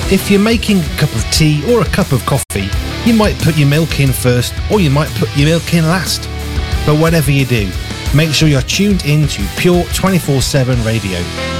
If you're making a cup of tea or a cup of coffee, you might put your milk in first, or you might put your milk in last. But whatever you do, make sure you're tuned into Pure 24/7 Radio.